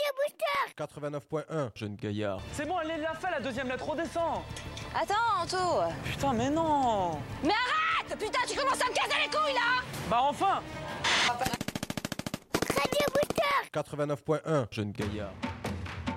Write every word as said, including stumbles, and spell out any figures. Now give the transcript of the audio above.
Booster quatre-vingt-neuf point un, jeune gaillard. C'est bon, elle l'a fait la deuxième lettre, redescends. Attends, Anto. Putain, mais non. Mais arrête! Putain, tu commences à me casser les couilles, là! Bah enfin. Radio Booster quatre-vingt-neuf point un, jeune gaillard.